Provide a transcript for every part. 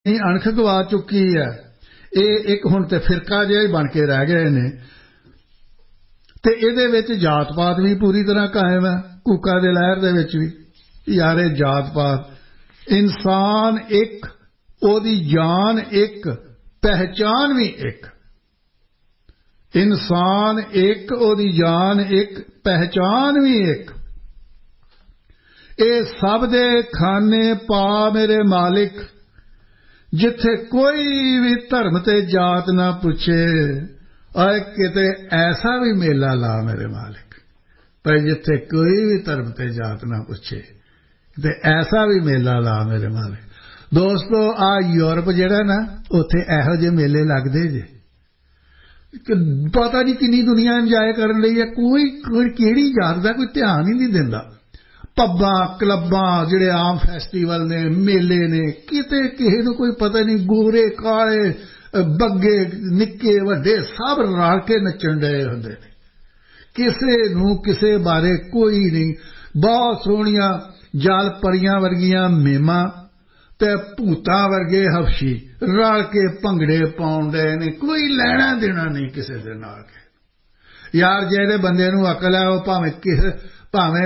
अणख गवा चुकी है। ये एक हुण ते फिरका जिहा ही बन के रह गए ने ते इहदे विच जात पात भी पूरी तरह कायम है। कूका दे लहर दे विच भी यारे जात पात इंसान एक, ओदी जान एक, पहचान भी एक। इंसान एक, ओदी जान एक, पहचान भी एक। ये सब दे खाने पा मेरे मालिक, जिथे कोई भी धर्म ते जात ना पूछे। और किते ऐसा भी मेला ला मेरे मालिक, पर जिथे कोई भी धर्म ते जात ना पूछे, किते ऐसा भी मेला ला मेरे मालिक। दोस्तों आ यूरोप जिहड़ा ना, उत्थे इहो जे मेले लगदे जे पता नहीं किन्नी दुनिया इंजॉय करन लई है। कोई किहड़ी जात दा कोई ध्यान ही नहीं दिंदा। पब्बां क्लब्बां जिहड़े आम फैसटीवल ने, मेले ने, किते किसे नूं कोई पता नहीं। गोरे काले बग्गे निक्के वड्डे सब रल के नच्चण डए हुंदे ने। किसे नूं किसे बारे कोई नहीं। बहुत सोहणियां जल परियां वर्गियां मेमां ते भूतां वर्गे हफशी रल के भंगड़े पाउण डए ने। कोई लैणा देना नहीं किसे दे नाल। यार जेहड़े बंदे नूं अकल है वो भावें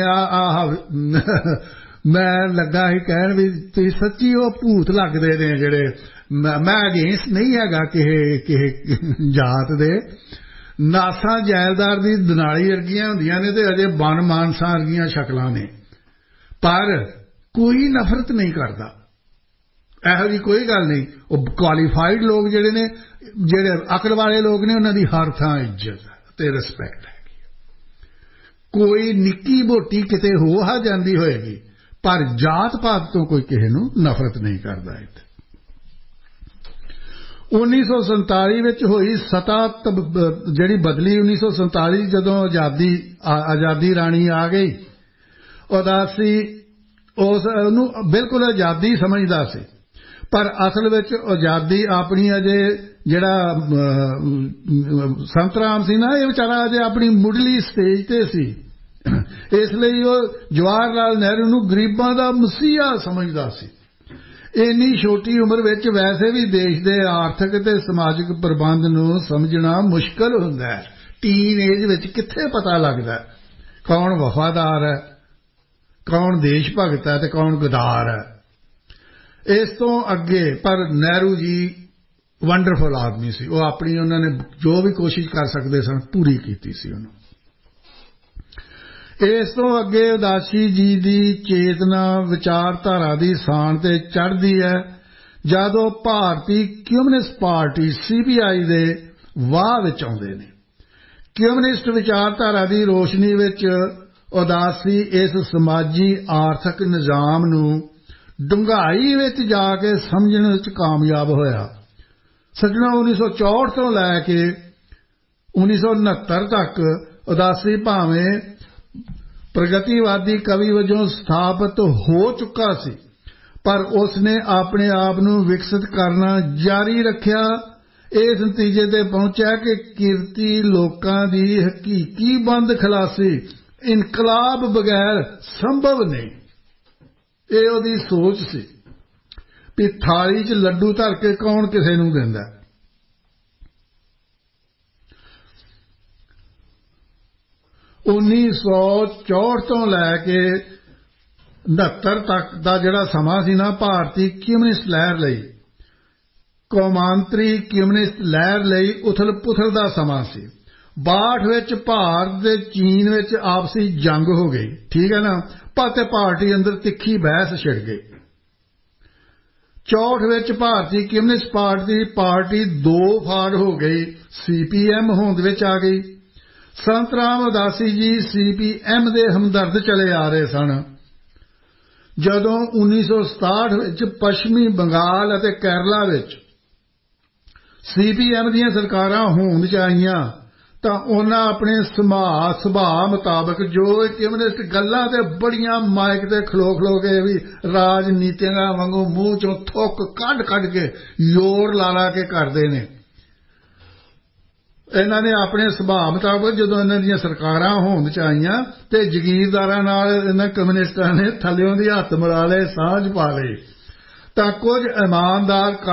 मैं लगा ही कहण भी तुसीं सच्ची वो भूत लगदे ने जिहड़े। मैं अगेंस्ट नहीं हैगा किहे जात दे। नासां जैलदार दी दनाली वर्गियां हुंदियां ने ते अजे बन मानसां वर्गियां शक्लां ने, पर कोई नफरत नहीं करदा। ਇਹੋ जी कोई गल नहीं। वो क्वालीफाइड लोग जिहड़े ने, जिहड़े अकल वाले लोग ने, उन्हां दी हर थां इज्जत ते रिस्पैक्ट है। कोई निक्की मोटी किते हो आ जांदी होएगी, पर जात पात तो कोई किसे नूं नफरत नहीं करदा। 1947 विच होई सत्ता जिहड़ी बदली। 1947 जदों आज़ादी राणी आ गई, उदासी उसनूं बिल्कुल आज़ादी समझदा सी, पर असल विच आज़ादी अपनी अजे जिहड़ा संत राम सी ना, ये बेचारा अजे अपनी मुढ़ली स्टेज ते सी। इसलिए वो जवाहर लाल नेहरू नूं गरीबां दा मसीहा समझदा सी। इन्नी छोटी उम्र विच वैसे भी देश दे आर्थिक ते समाजिक प्रबंध नूं समझना मुश्किल हुंदा है। टीन एज विच कित्थे पता लगदा कौन वफादार है, कौन देश भगत है ते कौन गदार है। इस तो अगे पर नेहरू जी वंडरफुल आदमी सी। वो अपनी उन्होंने जो भी कोशिश कर सकते सन पूरी की सी। इस तो अगे उदासी जी की चेतना विचारधारा की शान ते चढ़ती है जदों भारतीय कम्यूनिस्ट पार्टी CPI दे वाह विच आउंदे ने। कम्यूनिस्ट विचारधारा की रोशनी विच उदासी इस समाजी आर्थिक निजाम नूं डूंघाई विच जाके समझण विच कामयाब होया। सजना 1964 तो लैके 1969 तक उदासी भावें प्रगतिवादी कवि वजों स्थापित हो चुका सी, पर उसने अपने आप नूं विकसित करना जारी रखिया। इस नतीजे ते पहुंचा कि किरती लोकां दी हकीकी बंद खलासी इनकलाब बगैर संभव नहीं। ये उहदी सोच सी भी थाली च लड्डू धर के कौन किसे नूं दिंदा। उन्नीस सौ 64 तो लैके 69 तक का जिहड़ा समा सी ना, भारतीय कम्यूनिस्ट लहर लई, कौमांतरी कम्यूनिस्ट लहर लई उथल पुथल का समा सी। 62 विच भारत ते चीन विच आपसी जंग हो गई, ठीक है ना, पर पार्टी अंदर तिखी बहस छिड़ गई। 64 विच भारतीय कम्यूनिस्ट पार्टी दो फाड़ हो गई, CPM होंद विच आ गई। संत राम उदासी जी CPM दे हमदर्द चले आ रहे सन। जदों 1967 विच पश्चिमी बंगाल अते केरला विच CPM दीयां सरकारां होंद च आईयां तां उन्हां अपने सुभाਅ मुताबक जो कम्यूनिस्ट गल्लां ते बड़ियां माइक ते खलो के भी राजनीतियां वांगू मूँह चों थुक कढ के जोर ला के करदे ने। इन्हां ने अपने सुभाਅ मुताबक जदों इन्हां दीयां सरकारां होंद च आईयां ते जगीरदारां नाल इन्हां कम्यूनिस्टां ने थल्लियों दी हत्थ मिला लए, सांझ पा लई तां कुछ ईमानदार